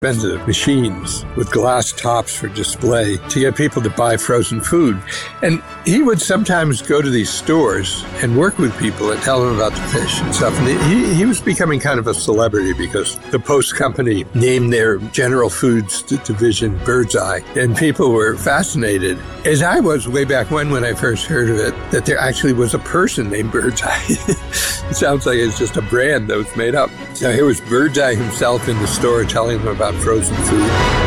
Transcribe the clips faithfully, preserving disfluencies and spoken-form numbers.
Expensive machines with glass tops for display to get people to buy frozen food. And he would sometimes go to these stores and work with people and tell them about the fish and stuff. And he, he was becoming kind of a celebrity because the Post Company named their General Foods division Birdseye. And people were fascinated, as I was way back when, when I first heard of it, that there actually was a person named Birdseye. It sounds like it's just a brand that was made up. So here was Birdseye himself in the store telling them about frozen food.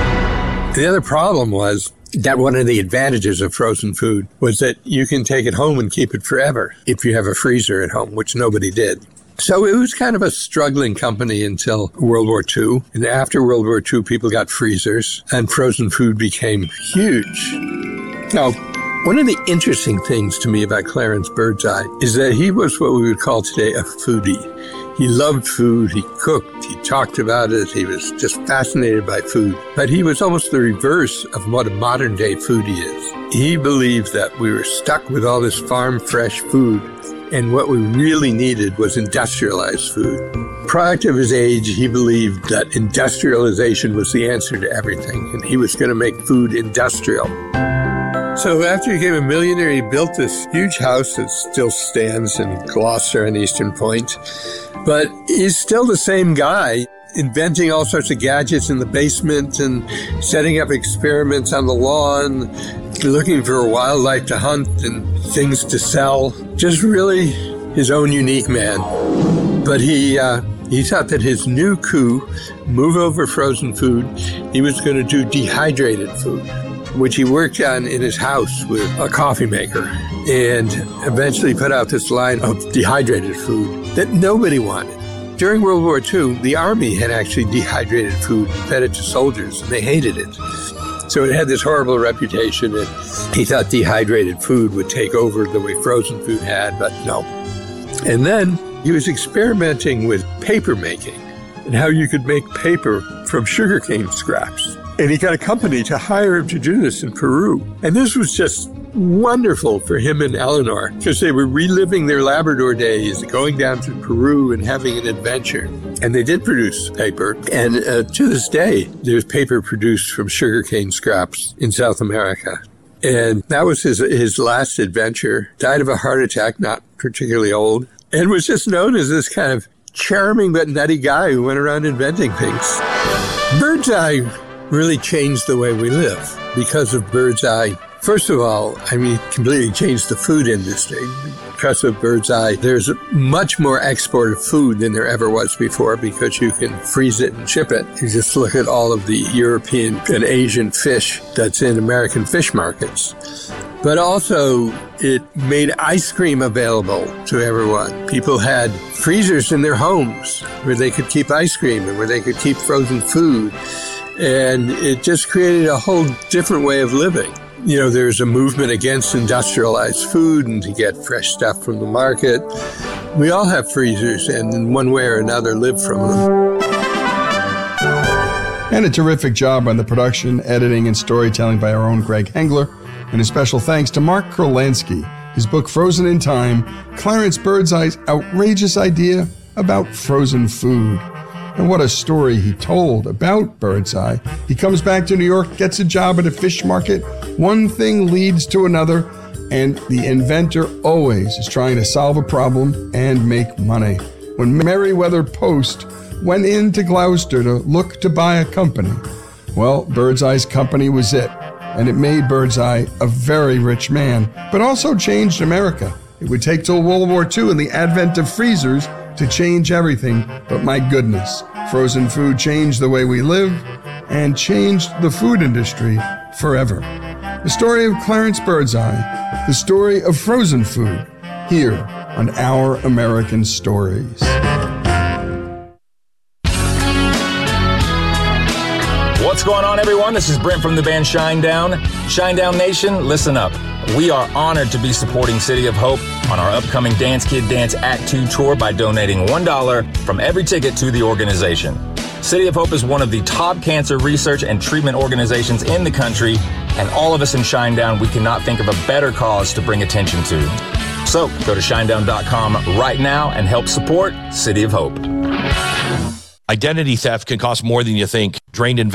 The other problem was that one of the advantages of frozen food was that you can take it home and keep it forever if you have a freezer at home, which nobody did. So it was kind of a struggling company until World War Two. And after World War Two, people got freezers and frozen food became huge. Now, one of the interesting things to me about Clarence Birdseye is that he was what we would call today a foodie. He loved food, he cooked, he talked about it, he was just fascinated by food. But he was almost the reverse of what a modern-day foodie is. He believed that we were stuck with all this farm-fresh food, and what we really needed was industrialized food. Product of his age, he believed that industrialization was the answer to everything, and he was going to make food industrial. So after he became a millionaire, he built this huge house that still stands in Gloucester and Eastern Point. But he's still the same guy, inventing all sorts of gadgets in the basement and setting up experiments on the lawn, looking for wildlife to hunt and things to sell. Just really his own unique man. But he uh, he thought that his new coup, move over frozen food, he was going to do dehydrated food, which he worked on in his house with a coffee maker, and eventually put out this line of dehydrated food that nobody wanted. During World War Two, the Army had actually dehydrated food and fed it to soldiers, and they hated it. So it had this horrible reputation, and he thought dehydrated food would take over the way frozen food had, but no. And then he was experimenting with paper making and how you could make paper from sugarcane scraps. And he got a company to hire him to do this in Peru. And this was just wonderful for him and Eleanor because they were reliving their Labrador days, going down to Peru and having an adventure. And they did produce paper. And uh, to this day, there's paper produced from sugarcane scraps in South America. And that was his, his last adventure. Died of a heart attack, not particularly old, and was just known as this kind of charming but nutty guy who went around inventing things. Birdseye really changed the way we live because of Birdseye. First of all, I mean, it completely changed the food industry. Because of Birdseye, there's much more export of food than there ever was before because you can freeze it and ship it. You just look at all of the European and Asian fish that's in American fish markets. But also, it made ice cream available to everyone. People had freezers in their homes where they could keep ice cream and where they could keep frozen food. And it just created a whole different way of living. You know, there's a movement against industrialized food and to get fresh stuff from the market. We all have freezers and in one way or another live from them. And a terrific job on the production, editing, and storytelling by our own Greg Hengler. And a special thanks to Mark Kurlansky. His book, Frozen in Time, Clarence Birdseye's outrageous idea about frozen food. And what a story he told about Birdseye. He comes back to New York, gets a job at a fish market. One thing leads to another, and the inventor always is trying to solve a problem and make money. When Merriweather Post went into Gloucester to look to buy a company, well, Birdseye's company was it. And it made Birdseye a very rich man, but also changed America. It would take till World War Two and the advent of freezers to change everything, but my goodness, frozen food changed the way we live and changed the food industry forever. The story of Clarence Birdseye, the story of frozen food, here on Our American Stories. What's going on, everyone? This is Brent from the band Shinedown. Shinedown Nation, listen up. We are honored to be supporting City of Hope on our upcoming Dance Kid Dance Act two tour by donating one dollar from every ticket to the organization. City of Hope is one of the top cancer research and treatment organizations in the country, and all of us in Shinedown, we cannot think of a better cause to bring attention to. So go to shinedown dot com right now and help support City of Hope. Identity theft can cost more than you think. drained